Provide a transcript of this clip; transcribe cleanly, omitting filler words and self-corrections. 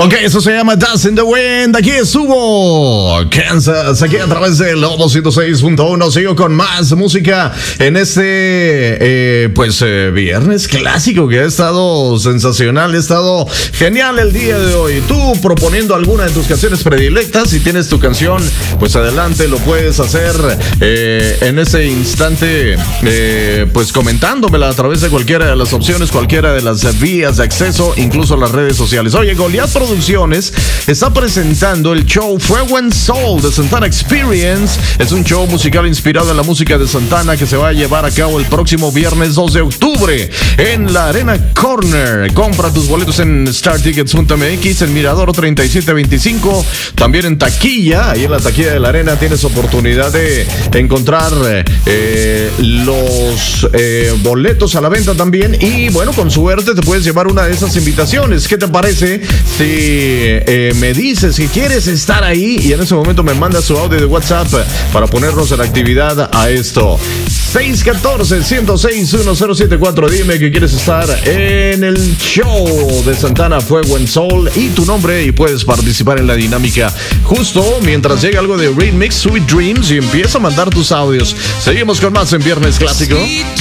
Ok, eso se llama Dust in the Wind. Aquí estuvo Kansas, aquí a través de Lobo 106.1. Sigo con más música en este viernes clásico que ha estado sensacional, ha estado genial el día de hoy. Tú proponiendo alguna de tus canciones predilectas, si tienes tu canción, pues adelante, lo puedes hacer en ese instante, pues comentándomela a través de cualquiera de las opciones, cualquiera de las vías de acceso, incluso las redes sociales. Oye, Goliath Producciones está presentando el show Fuego and Soul de Santana Experience. Es un show musical inspirado en la música de Santana que se va a llevar a cabo el próximo viernes 2 de octubre en la Arena Corner. Compra tus boletos en startickets.mx, en Mirador 3725, también en taquilla. Ahí en la taquilla de la Arena tienes oportunidad de encontrar los boletos a la venta también. Y bueno, con suerte te puedes llevar una de esas invitaciones. ¿Qué te parece si me dices que quieres estar ahí y en ese momento me mandas su audio de WhatsApp para ponernos en actividad a esto? 614-106-1074. Dime que quieres estar en el show de Santana Fuego and Soul y tu nombre, y puedes participar en la dinámica justo mientras llega algo de Remix Sweet Dreams y empieza a mandar tus audios. Seguimos con más en Viernes Clásico.